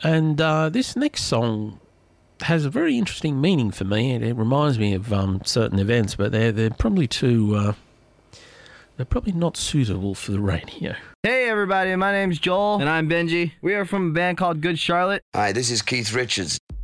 And this next song has a very interesting meaning for me. It reminds me of certain events, but they're probably too... they're probably not suitable for the radio. Hey everybody, my name's Joel. And I'm Benji. We are from a band called Good Charlotte. Hi, this is Keith Richards.